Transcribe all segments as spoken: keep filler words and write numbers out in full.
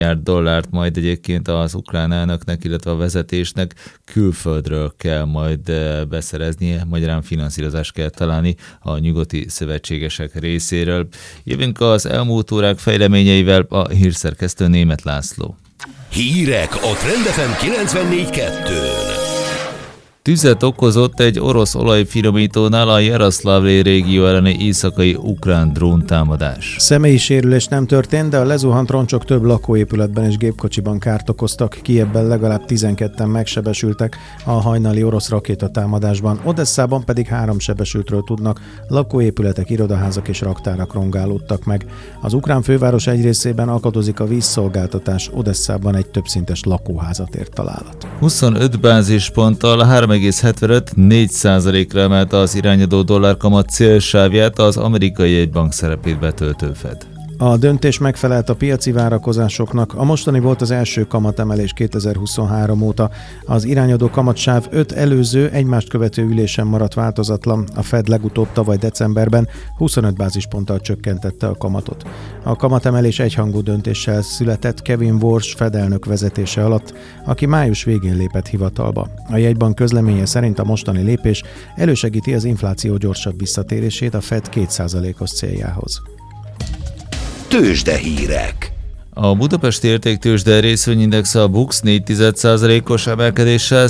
dollárt majd egyébként az ukrán elnöknek, illetve a vezetésnek külföldről kell majd beszereznie, magyarán finanszírozást kell találni a nyugati szövetségesek részéről. Jövünk az elmúlt órák fejleményeivel, a hírszerkesztő Németh László. Hírek a Trend ef em kilencvennégy kettőn. Tüzet okozott egy orosz olajfinomítónál a Jaroszlavlé régió elleni éjszakai ukrán dróntámadás. Személyi sérülés nem történt, de a lezuhant roncsok több lakóépületben és gépkocsiban kárt okoztak. Kijevben legalább tizenketten megsebesültek a hajnali orosz rakétatámadásban, Odesszában pedig három sebesültről tudnak, lakóépületek, irodaházak és raktárak rongálódtak meg. Az ukrán főváros egy részében akadozik a vízszolgáltatás, Odesszában egy többszintes lakóházat ért találat. huszonöt bázisponttal három egész hetvenöt négy százalékra emelte az irányadó dollárkamat célsávját az amerikai jegybank szerepét betöltő Fed. A döntés megfelelt a piaci várakozásoknak. A mostani volt az első kamatemelés kétezer-huszonhárom óta. Az irányadó kamatsáv öt előző, egymást követő ülésen maradt változatlan. A Fed legutóbb tavaly decemberben huszonöt bázisponttal csökkentette a kamatot. A kamatemelés egyhangú döntéssel született Kevin Warsh Fed elnök vezetése alatt, aki május végén lépett hivatalba. A jegybank közleménye szerint a mostani lépés elősegíti az infláció gyorsabb visszatérését a Fed két százalékos céljához. Tőzsdehírek. A Budapesti Értéktőzsde részvényindexe a BUX négy egész egy százalékos emelkedéssel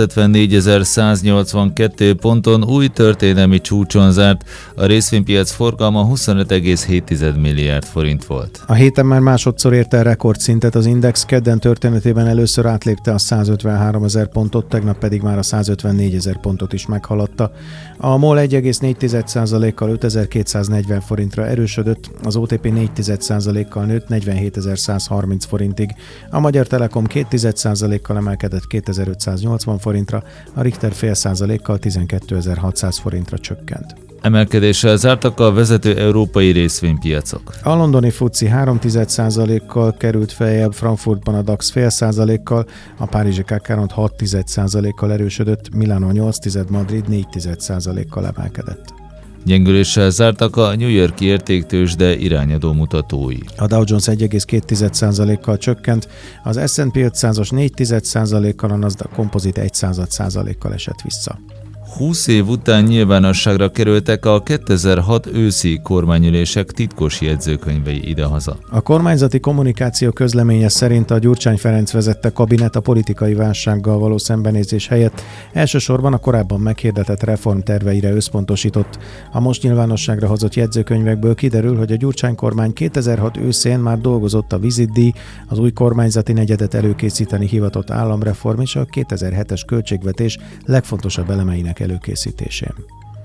százötvennégyezer-száznyolcvankettő ponton új történelmi csúcson zárt, a részvénypiac forgalma huszonöt egész hét milliárd forint volt. A héten már másodszor érte el rekordszintet az index, kedden történetében először átlépte a százötvenháromezer pontot, tegnap pedig már a százötvennégyezer pontot is meghaladta. A MOL egy egész négy százalékkal ötezer-kétszáznegyven forintra erősödött, az o té pé négy százalékkal nőtt negyvenhétezer-százharminc forintig, a Magyar Telekom két százalékkal emelkedett kétezer-ötszáznyolcvan forintra, a Richter fél százalékkal tizenkétezer-hatszáz forintra csökkent. Emelkedéssel zártak a vezető európai részvénypiacok. A londoni FTSE három százalékkal került feljebb, Frankfurtban a DAX fél százalékkal, a párizsi ká ká hat százalékkal erősödött, Milánó nyolc, Madrid négy százalékkal emelkedett. Gyengüléssel zártak a New York-i értéktőzsde irányadó mutatói. A Dow Jones egy egész két százalékkal csökkent, az es and pé ötszázas négy százalékkal, a Nasdaq Composite egy százalékkal esett vissza. húsz év után nyilvánosságra kerültek a kétezer-hat őszi kormányülések titkos jegyzőkönyvei idehaza. A kormányzati kommunikáció közleménye szerint a Gyurcsány Ferenc vezette kabinet a politikai válsággal való szembenézés helyett elsősorban a korábban meghirdetett reformterveire összpontosított. A most nyilvánosságra hozott jegyzőkönyvekből kiderül, hogy a Gyurcsány kormány kétezer-hat őszén már dolgozott a vizitdíj, az új kormányzati negyedet előkészíteni hivatott államreform és a kétezer-hetes költségvetés legfontosabb elemeinek előkészítésén.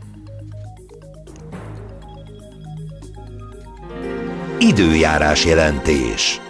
Időjárás jelentés.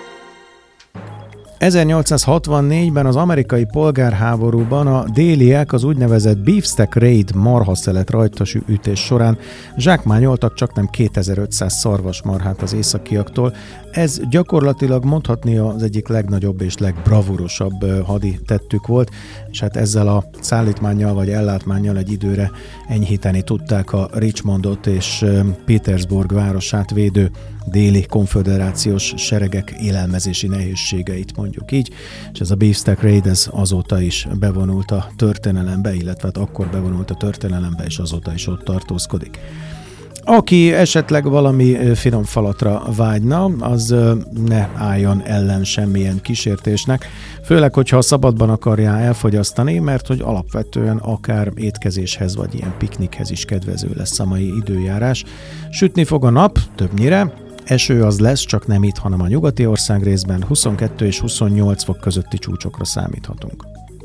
ezernyolcszázhatvannégyben az amerikai polgárháborúban a déliek az úgynevezett Beefsteak Raid marhaszelet rajtaütés során zsákmányoltak csaknem kétezer-ötszáz szarvasmarhát az északiaktól. Ez gyakorlatilag mondhatni az egyik legnagyobb és legbravúrosabb hadi tettük volt, és hát ezzel a szállítmánnyal vagy ellátmánnyal egy időre enyhíteni tudták a Richmondot és Petersburg városát védő déli konföderációs seregek élelmezési nehézségeit, mondjuk így, és ez a Beefsteak Raid ez azóta is bevonult a történelembe, illetve akkor bevonult a történelembe, és azóta is ott tartózkodik. Aki esetleg valami finom falatra vágyna, az ne álljon ellen semmilyen kísértésnek, főleg, hogyha szabadban akarja elfogyasztani, mert hogy alapvetően akár étkezéshez vagy ilyen piknikhez is kedvező lesz a mai időjárás. Sütni fog a nap, többnyire, eső az lesz, csak nem itt, hanem a nyugati ország részben, huszonkettő és huszonnyolc fok közötti csúcsokra számíthatunk.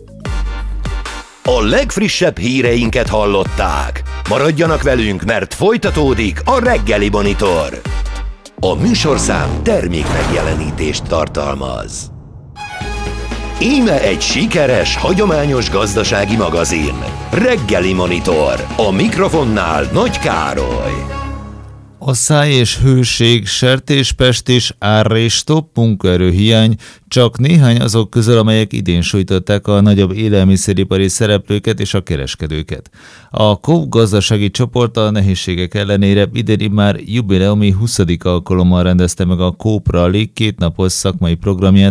A legfrissebb híreinket hallották. Maradjanak velünk, mert folytatódik a Reggeli Monitor. A műsorszám termék megjelenítést tartalmaz. Íme egy sikeres, hagyományos gazdasági magazin. Reggeli Monitor. A mikrofonnál Nagy Károly. Asszály és hőség, sertéspest és árrés-top, munkaerőhiány csak néhány azok közül, amelyek idén sújtották a nagyobb élelmiszeripari szereplőket és a kereskedőket. A Coop gazdasági csoport a nehézségek ellenére idén már jubileumi huszadik alkalommal rendezte meg a Coop Rally kétnapos szakmai programját